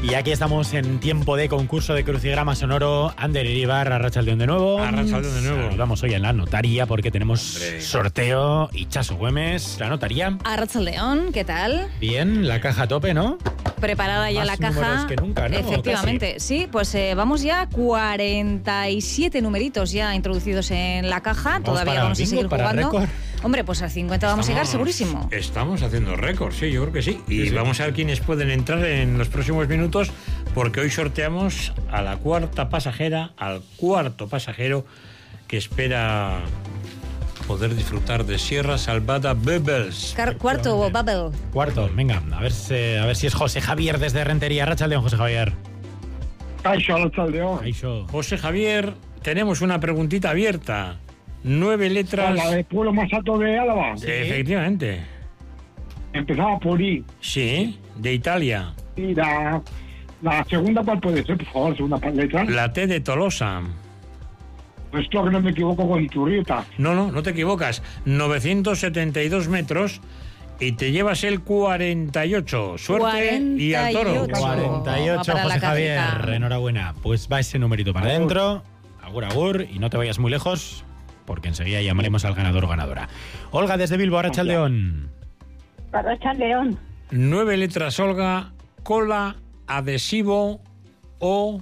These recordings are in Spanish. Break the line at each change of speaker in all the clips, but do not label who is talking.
Y aquí estamos en tiempo de concurso de crucigrama sonoro. Ander Iribar, Arratsaldeon de nuevo.
Arratsaldeon de nuevo.
Saludamos hoy en la notaría porque tenemos sorteo. Y Chaso Güemes, la notaría.
Arratsaldeon, ¿qué tal?
Bien, la caja a tope, ¿no?
Preparada ya
Más
la caja.
números que nunca, ¿no?
Efectivamente, sí, pues vamos ya 47 numeritos ya introducidos en la caja. Todavía vamos a seguir
para
jugando.
récord.
Hombre, pues al 50 vamos a llegar segurísimo.
Estamos haciendo récord, sí, yo creo que sí. Y
Sí.
vamos a ver quiénes pueden entrar en los próximos minutos, porque hoy sorteamos a la cuarta pasajera, al cuarto pasajero que espera poder disfrutar de Sierra Salvada Bubbles.
Cuarto Bubble.
Cuarto, venga, a ver si es José Javier desde Rentería. Arratsaldeon, José Javier.
Caixo, Arratsaldeon.
Caixo.
José Javier, tenemos una preguntita abierta. 9 letras.
La del pueblo más alto de Álava.
Efectivamente.
Empezaba por I.
Sí, de Italia.
Y la segunda, ¿cuál puede ser, por favor? Segunda letra.
La T de Tolosa.
Pues creo que no me equivoco con Iturrieta.
No te equivocas. 972 metros y te llevas el 48. Suerte y al toro.
48.
48,
Va para
José
la
Javier.
cabeza.
Enhorabuena. Pues va ese numerito para adentro. Agur, agur. Y no te vayas muy lejos, porque enseguida llamaremos al ganador o ganadora. Olga desde Bilbao, Arratsaldeon.
Arratsaldeon.
9 letras, Olga. Cola, adhesivo o...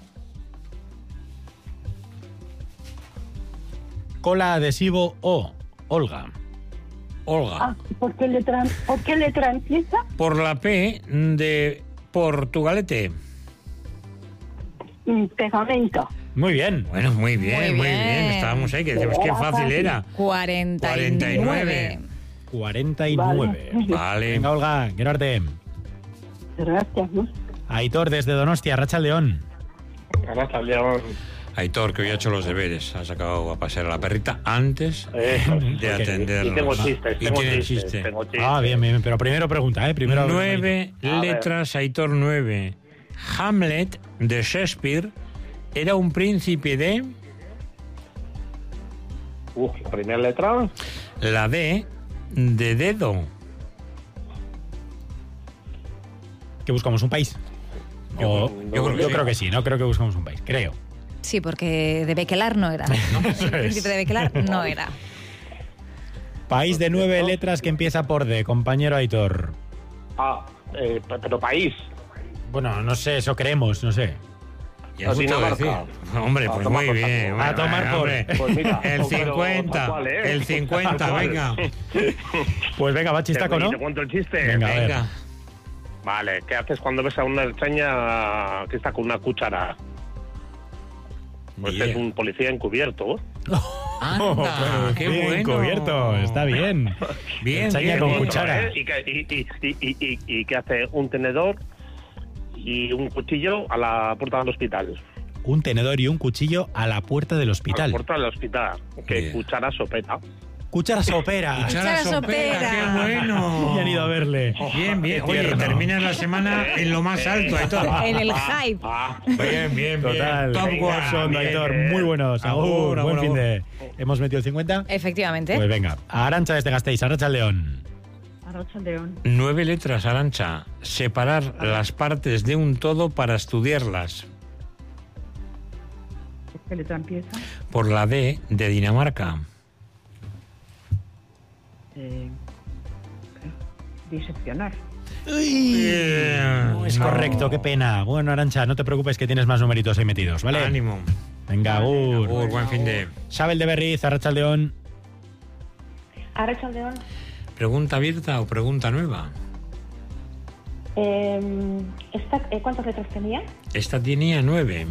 Cola, adhesivo o... Olga.
Olga.
¿Por qué letra empieza?
Por la P de Portugalete.
Pegamento.
Muy bien.
Bueno, muy bien,
Muy
muy bien.
bien.
Estábamos ahí, que decimos qué fácil era.
49.
49.
Vale.
Venga, Olga, quiero arte.
Gracias, ¿no?
Aitor desde Donostia, Arratsaldeon.
Arratsaldeon.
Aitor, que hoy ha hecho los deberes. Ha sacado a pasear a la perrita antes de atendernos.
Y tengo chistes,
Y tiene chiste.
Ah, bien, bien. Pero primero pregunta, ¿eh? Primero
9 letras, Aitor, 9. Hamlet, de Shakespeare, era un príncipe de...
La primera letra.
La D, de dedo.
¿Que buscamos un país?
Yo creo que sí.
sí, no creo que buscamos un país, creo.
Sí, porque de Bekelar no era. El príncipe de Bekelar no era.
País de 9 letras que empieza por D, compañero Aitor.
Pero país.
Bueno, no sé, eso creemos, no sé.
Ya es mucho decir. Hombre, pues muy bien.
A tomar por...
hombre.
Pues mira,
El 50, el 50, venga.
Pues venga, va chistaco, ¿no?
¿Te cuento el chiste?
Venga, a ver.
Venga.
Vale, ¿qué haces cuando ves a una extraña que está con una cuchara? Pues
Bien.
es un policía encubierto.
Anda, qué
bien,
bueno.
Cubierto, está bien.
Bien,
Ensaña
bien,
con
bien.
cuchara.
¿Y qué hace un tenedor y un cuchillo a la puerta del hospital?
Un tenedor y un cuchillo a la puerta del
A la
hospital.
puerta del hospital. Que
Bien.
cuchara sopeta.
Cuchara sopera.
Cuchara sopera, qué bueno.
Y han ido a verle.
Bien, bien. Oye,
tierno.
terminas la semana en lo más alto, Aitor.
En el hype.
Bien, bien,
Total.
bien. Top
Venga, son,
one.
Aitor, muy buenos.
Agur,
Agur, buen
agur,
fin
agur.
de... ¿Hemos metido el 50?
Efectivamente.
Pues venga. Arantxa desde Gasteiz, Arratsaldeon.
Arratsaldeon.
9 letras, Arantxa. Separar las partes de un todo para estudiarlas.
¿Por qué letra empieza?
Por la D de Dinamarca.
Diseccionar.
No es correcto, qué pena. Bueno, Arantxa, no te preocupes que tienes más numeritos ahí metidos, ¿vale?
Ánimo.
Venga, agur.
Agur, buen fin de...
Sabel de Berriz, Arratsaldeon.
Arratsaldeon.
¿Pregunta abierta o pregunta nueva?
¿Cuántas letras tenía?
Esta tenía 9.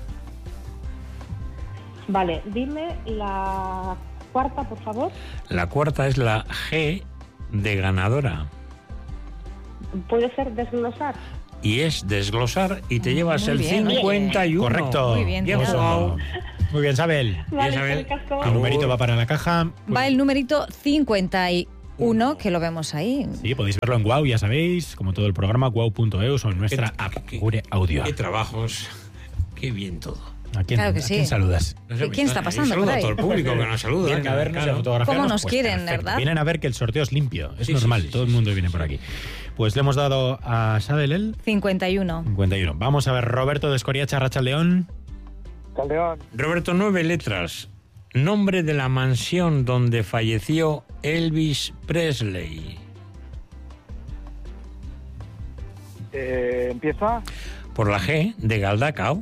Vale, dime la cuarta, por favor.
La cuarta es la G de ganadora.
¿Puede ser desglosar?
Y es desglosar y te llevas
Muy
el
bien,
51.
Correcto.
Muy bien,
Bien
tirado.
jugado.
Muy bien, Sabel.
Vale,
Isabel.
el casco.
El numerito va para la caja.
Va el numerito 51, que lo vemos ahí.
Sí, podéis verlo en Guau, ya sabéis, como todo el programa, guau.eus o en nuestra app, Gure Audio.
Qué trabajos. Qué bien todo.
¿A quién,
Claro que
a
sí.
quién saludas?
No sé,
¿Quién está pasando
Saluda
por
a
ahí?
todo el público que nos saluda.
Vienen a vernos y a fotografiarnos.
¿Cómo nos
Pues
quieren,
perfecto.
verdad?
Vienen a ver que el sorteo es limpio. Es
Sí,
normal,
sí, sí,
todo el
sí,
mundo
sí,
viene
sí.
por aquí. Pues le hemos dado a Sabel el
51.
51. Vamos a ver, Roberto de Escoriacha, Arratsaldeon.
Caldeón.
Roberto, 9 letras. Nombre de la mansión donde falleció Elvis Presley.
Empieza.
Por la G de Galdacao.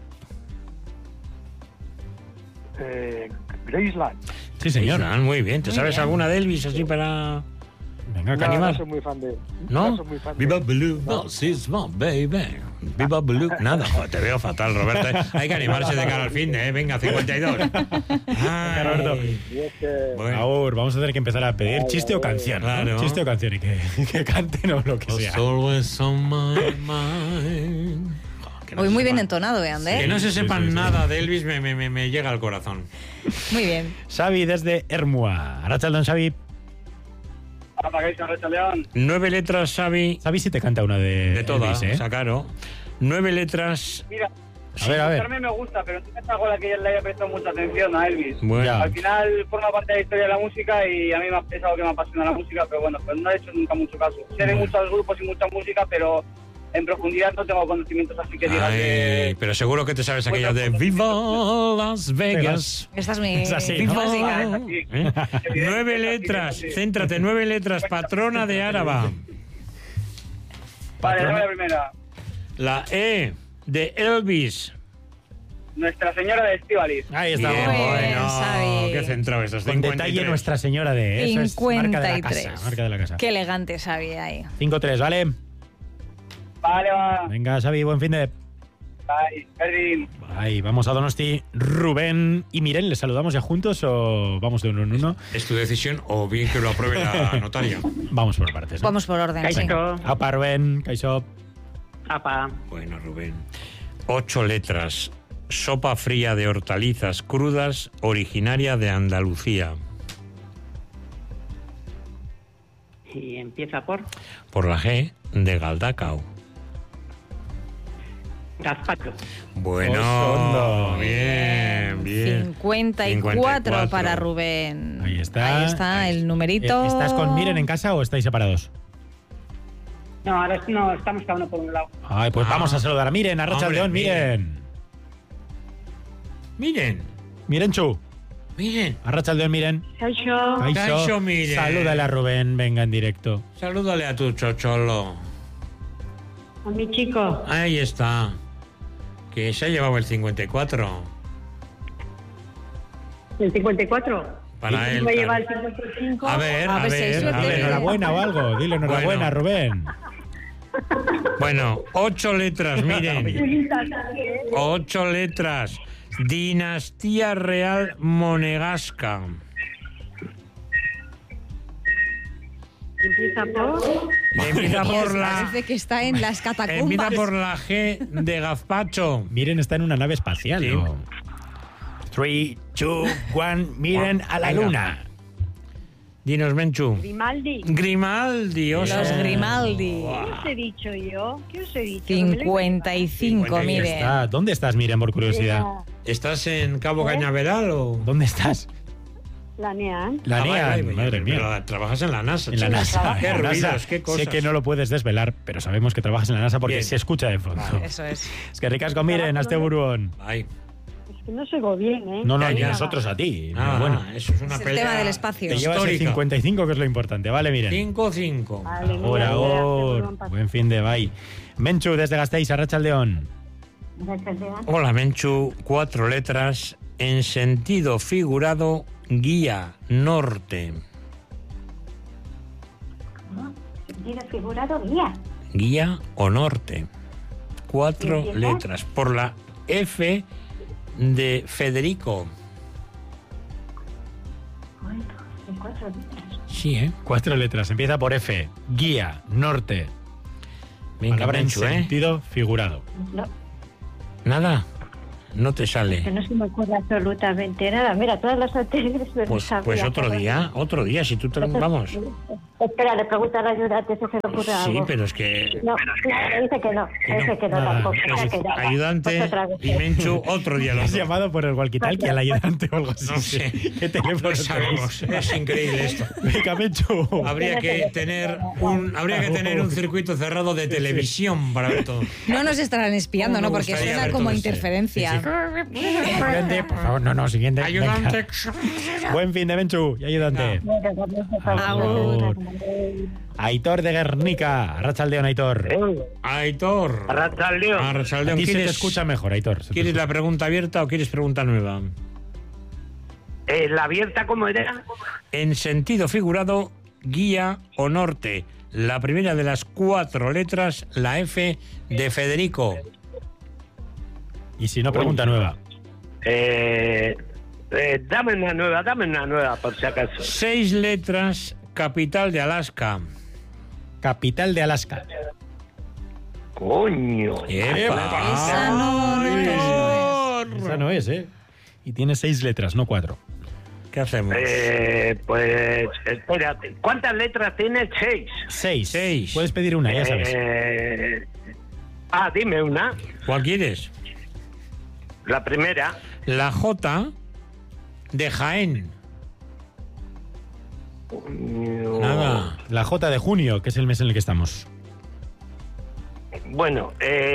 Graceland.
Sí, señor.
Island, muy bien. ¿Te
Muy
sabes
bien.
alguna de Elvis así para...?
Venga,
No,
animal.
no soy muy fan de.
¿No?
soy muy fan
Viva
de.
Blue, this is my baby. Viva Blue. Nada, joder, te veo fatal, Roberto. Hay que animarse de cara al fin, ¿eh? Venga, 52. Ay,
Roberto.
Y es que.
bueno.
Ahora vamos a tener que empezar a pedir chiste o canción. ¿no?
Claro.
Chiste o canción y que canten o lo que sea.
Was always on my mind. Que no
Hoy
se
muy bien
sepan-
entonado, Ander.
Que no se sepan
sí, sí.
nada de Elvis me llega al corazón.
Muy bien.
Xavi desde Ermua. Arratsaldeon, Xavi.
9 letras, Xavi.
Xavi si te canta una
De todas,
Elvis, ¿eh?
Sacaro. 9 letras.
Mira,
A ver, a ver.
Carmen me gusta, pero no es algo a la que le haya prestado mucha atención a Elvis.
Bueno,
Ya.
Al final forma parte de la historia de la música y a mí es algo que me apasiona la música, pero bueno, pues no he hecho nunca mucho caso. Sé de muchos grupos y mucha música, pero en profundidad no tengo conocimientos así que digas
ay,
que...
pero seguro que te sabes aquella de Viva Las Vegas.
Esta es mi
Es así,
mi
¿no?
clásica.
¿Eh? 9 letras, céntrate, 9 letras, patrona de Áraba.
Vale, dame la primera.
La E de Elvis.
Nuestra Señora de Estíbaliz.
Ahí está.
Bien,
Muy bien,
bueno,
Xavi.
qué centrado estás.
Con
53.
detalle Nuestra Señora de... Eso es marca de la
53.
casa. Marca de la casa.
Qué elegante sabía ahí.
5-3, ¿vale?
Vale, va.
Venga, Xavi, buen fin de...
Bye. Perdín.
Ahí, vamos a Donosti. Rubén y Miren, ¿les saludamos ya juntos o vamos de uno en uno?
Es tu decisión o bien que lo apruebe la notaria.
Vamos por partes, ¿no?
Vamos por orden, sí.
Apa, Rubén, Kaixo.
Bueno, Rubén. 8 letras. Sopa fría de hortalizas crudas originaria de Andalucía.
Y empieza por
Por la G de Galdacao.
gazpacho.
Bueno,
Osondo.
bien, bien.
54 para Rubén.
Ahí está.
Ahí está
Ahí.
el numerito.
¿Estás con Miren en casa o estáis separados?
No, ahora no, estamos cada uno por un lado.
Ay, pues
Ah.
vamos a saludar a Miren, Arratsaldeon,
Hombre,
Miren.
Miren,
Miren, Chu.
miren.
Arratsaldeon, Miren.
Kaixo.
Kaixo, Miren.
Salúdale a Rubén, venga en directo.
Salúdale a tu chocholo.
A mi chico.
Ahí está. Que se ha llevado el 54.
¿El 54?
Para él.
Me
claro.
lleva el 55.
A ver,
A
a
ver, seis,
ver, a
siete.
ver.
Enhorabuena o algo. Dile enhorabuena,
Bueno.
Rubén.
Bueno, 8 letras, miren. 8 letras. Dinastía Real Monegasca.
Empieza por...
Empieza por la...
Parece que está en las catacumbas.
Empieza por la G de gazpacho.
Miren está en una nave espacial.
Sí.
3, 2, 1, Miren a la
Venga.
luna.
Dinos, Menchu.
Grimaldi.
Grimaldi,
Los Grimaldi.
¿Qué os he dicho yo? ¿Qué os he dicho?
55,
Ahí
miren.
¿Dónde estás, Miren, por curiosidad?
¿Estás en Cabo Cañaveral o...?
¿Dónde estás?
La NEAN.
La
Ah,
NEA,
vale,
madre mía.
pero trabajas en la NASA.
En la
chico.
NASA.
Qué
en la
ruidos,
NASA.
qué cosas.
Sé que no lo puedes desvelar, pero sabemos que trabajas en la NASA porque
Bien.
se escucha de fondo.
Eso es.
Es que ricasco, Miren, hazte buruón.
Ay.
Es que no se oigo bien, ¿eh?
No,
Ya,
ni
ya.
nosotros a ti.
Ah,
Bueno,
eso es una
Es el
pelea
tema del espacio.
te llevas el
histórica.
55, que es lo importante. Vale, Miren.
5-5.
Vale,
Ahora,
mira,
ahora. Buen fin de bye. Menchu, desde Gasteiz, Arratsaldeon.
Hola, Menchu. 4 letras. En sentido figurado, guía norte.
Sentido figurado, guía.
Guía o norte. 4
¿Empieza?
letras. Por la F de Federico.
En 4 letras.
Sí, ¿eh?
4 letras. Empieza por F. Guía, norte.
Venga,
Palabra en
Menchu, ¿eh?
sentido figurado.
No,
Nada. No te
Que
sale.
no se me ocurre absolutamente nada. Mira, todas las anteriores me
Pues otro día, si tú te... Vamos.
Espera, le pregunto al ayudante si se le ocurre algo.
Sí, pero es que...
No, dice que no. Dice que no
Nada,
tampoco.
pues,
Que no.
Ayudante
Pues otra vez.
y Menchu, otro día.
¿Has llamado por el walkie-talkie al ayudante o algo así?
No sé.
¿Qué teléfono
No sabemos. Es increíble esto.
Venga, Menchu.
Habría que tener un circuito cerrado de televisión para ver todo.
No nos estarán espiando, ¿no?
Me
Porque
gustaría
suena
ver
como
todo esto.
interferencia.
Siguiente, por favor, no, siguiente.
Ayudante.
Venga. Buen fin de Menchu y ayudante. Agur. Aitor de Guernica. Arratsaldeon, Aitor.
Aitor.
Arratsaldeon.
A
Arratsaldeon.
ti se te escucha mejor, Aitor.
¿Quieres la pregunta abierta o quieres pregunta nueva?
La abierta, ¿cómo era?
En sentido figurado, guía o norte. La primera de las 4 letras, la F de Federico.
Y si no, pregunta nueva.
Dame una nueva, por si acaso.
6 letras, capital de Alaska.
Capital de Alaska.
Coño.
¡Epa!
Esa no
Esa no es, ¿eh? Y tiene 6 letras, no 4.
¿Qué hacemos?
Pues espérate. ¿Cuántas letras tiene? 6.
6. Puedes pedir una, ya sabes.
Dime una.
¿Cuál quieres?
La primera.
La J de Jaén. Nada.
La J de junio, que es el mes en el que estamos.
Bueno,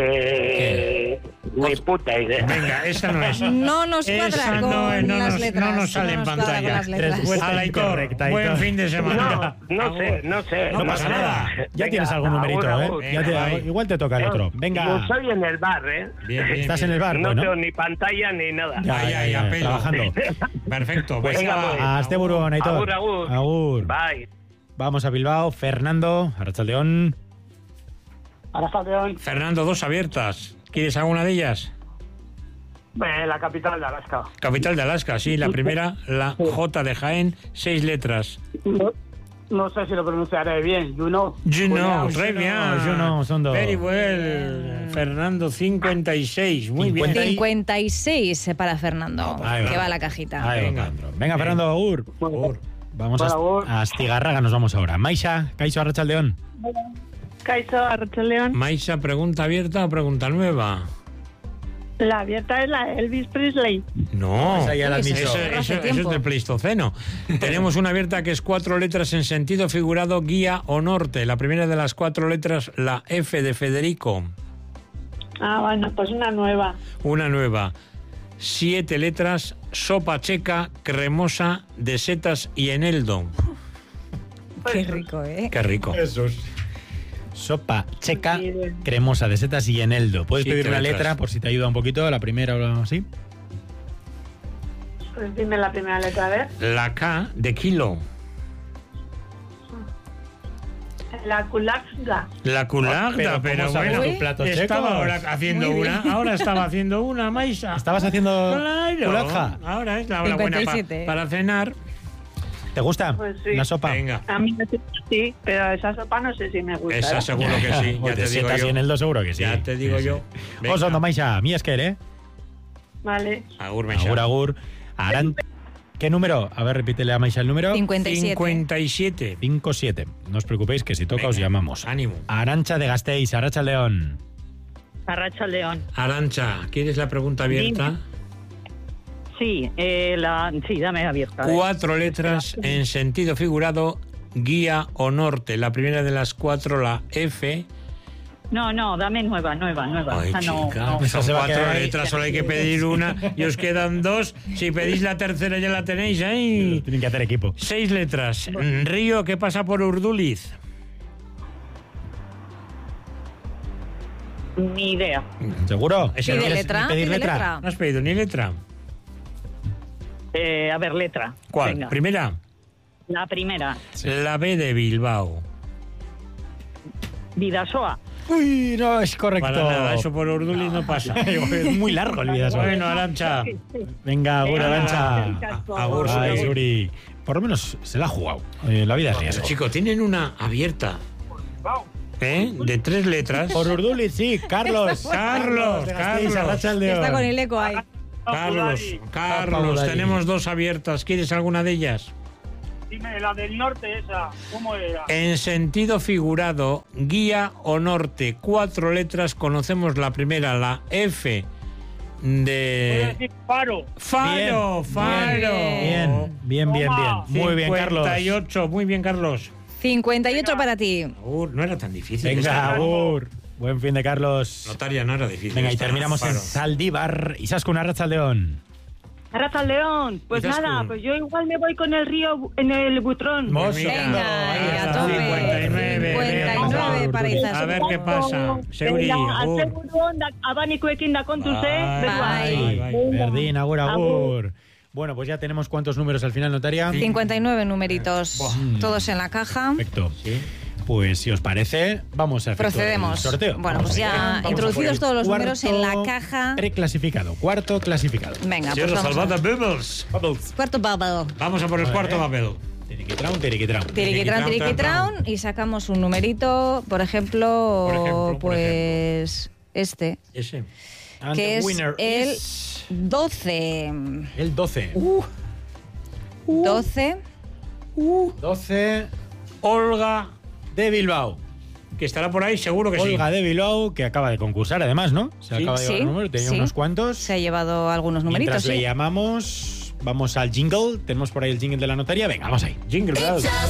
ni puta idea.
Venga, esa no es.
No nos cuadra
Esa
con
no
las
nos-
letras.
no nos sale en
nos cuadra con
pantalla.
las letras.
Respuesta
Al Aitor,
incorrecta,
buen
Aitor.
fin de semana.
No sé.
No pasa nada.
Ya
Venga,
tienes algún numerito,
agur.
¿eh? Ya
Venga, bye.
igual te toca el otro. Venga.
Yo soy en el bar, ¿eh?
Bien, bien,
Estás
bien.
en el bar,
No
bueno.
tengo ni pantalla ni nada.
Ya, pelo.
trabajando.
Perfecto.
Pues
Venga,
pues.
va.
hasta Burón, Aitor.
Agur.
Agur.
Bye.
Vamos a Bilbao. Fernando, Arratsaldeon.
Arratsaldeon,
Fernando, 2 abiertas. ¿Quieres alguna de ellas?
la capital de Alaska.
Capital de Alaska, sí. La primera, la J de Jaén, 6 letras.
No sé si lo pronunciaré bien.
Juno, très bien.
Juno, son dos.
Very well. Fernando, 56. Muy bien.
56 para Fernando,
Ahí va.
que va a la cajita.
Ahí va,
Venga.
Fernando. Venga, Fernando, agur. Vamos
Agur.
a Astigarraga, nos vamos ahora. Maisha, Kaixo, Arratsaldeon.
Kaixo, Arratsaldeon.
Maisa, ¿pregunta abierta o pregunta nueva?
La abierta es la de Elvis Presley.
No,
Esa ya la has
eso,
dicho.
eso-
Hace
eso
tiempo.
es del Pleistoceno. Tenemos una abierta que es 4 letras en sentido figurado, guía o norte. La primera de las 4 letras, la F de Federico.
Bueno, pues una nueva.
Una nueva. 7 letras, sopa checa, cremosa, de setas y eneldo.
Qué rico, ¿eh?
Qué rico.
Sopa checa, cremosa de setas y eneldo. Puedes
7
pedir una
letras.
letra por si te ayuda un poquito, la primera o así.
Pues dime la primera letra, a ver.
La K de kilo.
La Kulakga.
La culagda, pero
¿cómo sabes
bueno.
tu plato checo?
Estaba ahora haciendo
Muy
una.
bien.
Ahora estaba haciendo una, Maisa.
¿Estabas haciendo
Claro.
culanja?
Ahora es la hora buena
57.
para cenar.
¿Te gusta
Pues sí.
la sopa?
Venga.
A mí sí, pero esa sopa no sé si me gusta.
Esa seguro que sí.
O
Ya
de
te digo
setas
yo.
y eneldo seguro que sí.
Ya te digo
Sí,
yo.
sí.
Venga.
Oso, no Maisha, mi esker, ¿eh?
Vale.
Agur, Maisa.
Agur, agur. Aran... ¿Qué número? A ver, repítele a Maisha el número.
57.
57.
57. No os preocupéis que si toca os
Venga,
llamamos.
ánimo.
Arancha de Gasteiz, Arratsaldeon.
Arratsaldeon.
Arancha, ¿quieres la pregunta abierta?
Sí, dame abierta.
4 letras en sentido figurado, guía o norte. La primera de las 4, la F.
No, dame nueva.
Ay,
Esa no,
chica,
no.
Esa
son
se va a
4
quedar ahí.
letras, solo hay que pedir una y os quedan 2. Si pedís la tercera ya la tenéis ahí.
Tienen que hacer equipo.
6 letras. Río que pasa por Urduliz.
Ni idea.
¿Seguro?
Ese
Pide
no es-
letra,
pedir
pide
letra.
letra.
¿No has pedido ni letra?
A ver, letra.
¿Cuál?
Venga.
Primera.
La primera.
La B de Bilbao.
Vidasoa.
Uy, no, es correcto.
Para nada, eso por Urduliz no pasa.
Es muy largo el video.
Bueno, Arancha.
Venga, agur,
Venga,
Arancha.
Agur,
Ay,
Suri.
Suri. Por lo menos se la ha jugado. La vida es riesgo.
Chicos, tienen una abierta. De 3 letras.
Por Urduliz, sí. Carlos.
Carlos,
de Gasteiz,
Carlos.
Arratsaldeon.
Está con el eco ahí.
Carlos, tenemos 2 abiertas. ¿Quieres alguna de ellas?
Dime, la del norte esa, ¿cómo era?
En sentido figurado, guía o norte, 4 letras. Conocemos la primera, la F
Puedo
de...
decir faro.
Faro,
Bien,
Faro.
Bien. Muy bien, Carlos.
58, muy bien, Carlos.
58 para ti.
No era tan difícil.
Venga, Agur. Buen fin de Carlos.
Notaria no era difícil.
Venga, y
Esta,
terminamos en
Faro.
Zaldívar. Izaskun, Arratsaldeon.
Arratsaldeon. Pues
Izaskun.
nada, pues yo igual me voy con el río en el Butrón.
Mozo.
Venga,
Ahí
a
está.
tope.
59,
59 para
A
Izaskun.
ver qué pasa. Seuri, Agur.
Agur. Abanikoekin da kontuz,
Bye.
Berdín, agur. Bueno, pues ya tenemos cuántos números al final, notaria.
59 numeritos, todos en la caja.
Perfecto. Pues si os parece, vamos a efectuar
Procedemos.
el sorteo.
Bueno,
Vamos
pues
allá.
ya
Vamos a
introducidos
por el
todos los números en la
cuarto
caja.
Preclasificado, cuarto clasificado.
Venga, pues
Sierra
vamos
Salvada
a...
Bubbles.
Cuarto bubble.
Vamos a por el cuarto papel.
Tiriquitraun, tiriquitraun.
Tiriquitrán, tiriquitrán, y sacamos un numerito, por ejemplo, pues este,
Ese.
And
que
the
es
winner
el
is
12.
el 12.
12.
12
Olga,
de Bilbao.
que estará por ahí, seguro que
Olga de Bilbao, que acaba de concursar además, ¿no? Se
Sí.
acaba de llevar
Sí,
el número, tenía
sí.
unos cuantos.
Se ha llevado algunos numeritos,
Mientras le
sí.
llamamos, vamos al jingle. Tenemos por ahí el jingle de la notaría. Venga, vamos ahí.
sí. Jingle Bells.